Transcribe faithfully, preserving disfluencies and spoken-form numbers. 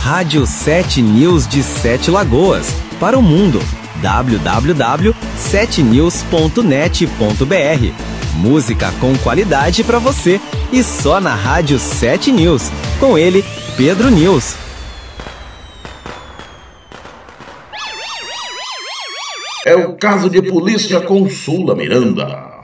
Rádio sete News de Sete Lagoas, para o mundo. w w w ponto sete news ponto net ponto b r. Música com qualidade para você e só na Rádio sete News. Com ele, Pedro News. É o caso de polícia com Sula Miranda.